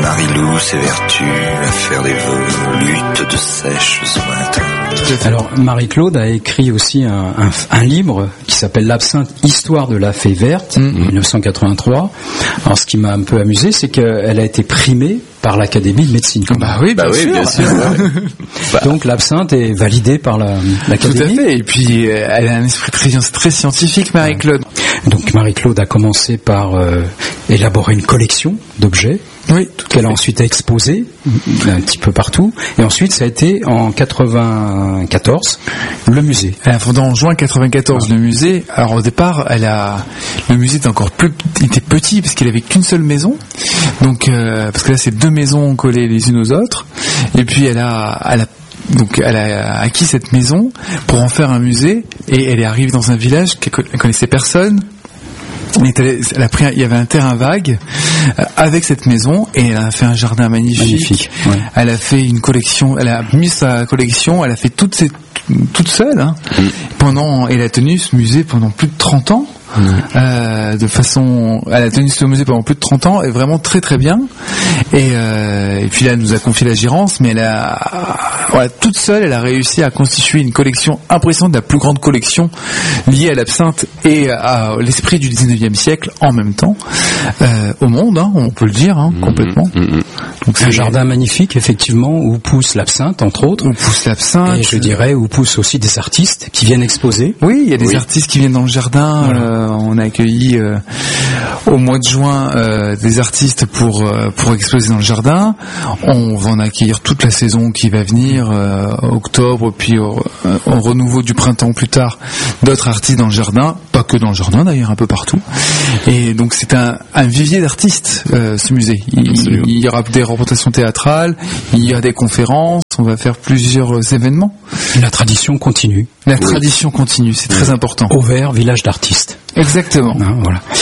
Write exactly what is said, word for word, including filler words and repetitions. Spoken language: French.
Marie-Lou, ses vertus, à faire des vœux, lutte de sèches lointaines. Alors Marie-Claude a écrit aussi un, un, un livre qui s'appelle L'Absinthe, Histoire de la Fée Verte, mmh. mille neuf cent quatre-vingt-trois. Alors ce qui m'a un peu amusé, c'est qu'elle a été primée par l'Académie de médecine. Bah oui, bien bah sûr. Oui, bien sûr ouais. Donc l'absinthe est validée par la, l'Académie. Tout à fait. Et puis elle a un esprit très, très scientifique, Marie-Claude. Donc Marie-Claude a commencé par euh, élaborer une collection d'objets. Oui, qu'elle a ensuite exposé un petit peu partout, et ensuite ça a été en quatre-vingt-quatorze le musée. Elle a fondé en juin quatre-vingt-quatorze le musée. Alors au départ, elle a le musée était encore plus était petit parce qu'il avait qu'une seule maison. Donc euh, parce que là c'est deux maisons collées les unes aux autres. Et puis elle a elle a donc elle a acquis cette maison pour en faire un musée, et elle est arrivée dans un village qu'elle connaissait personne. Elle a pris, il y avait un terrain vague avec cette maison, et elle a fait un jardin magnifique. magnifique ouais. Elle a fait une collection, elle a mis sa collection, elle a fait toutes ses, toute seule. Hein, mmh. Pendant, elle a tenu ce musée pendant plus de trente ans. Mmh. Euh, de façon, elle a tenu ce musée pendant plus de trente ans, et vraiment très très bien. Et, euh, et puis là, elle nous a confié la gérance, mais elle a, voilà, toute seule, elle a réussi à constituer une collection impressionnante, la plus grande collection liée à l'absinthe et à l'esprit du dix-neuvième siècle en même temps, euh, au monde, hein, on peut le dire, hein, mmh. complètement. Mmh. Donc c'est un jardin magnifique, effectivement, où pousse l'absinthe, entre autres. Où pousse l'absinthe. Et je dirais où poussent aussi des artistes qui viennent exposer. Oui, il y a des oui. artistes qui viennent dans le jardin. Voilà. Euh, on a accueilli euh, au mois de juin euh, des artistes pour euh, pour exposer dans le jardin. On va en accueillir toute la saison qui va venir, euh, octobre, puis au, au renouveau du printemps plus tard, d'autres artistes dans le jardin, pas que dans le jardin d'ailleurs, un peu partout. Et donc c'est un, un vivier d'artistes, euh, ce musée. Il, il y aura des représentations théâtrales, il y a des conférences, on va faire plusieurs événements. La tradition continue. La oui. tradition continue, c'est oui. très important. Auvers, village d'artistes. Exactement. Ah, voilà.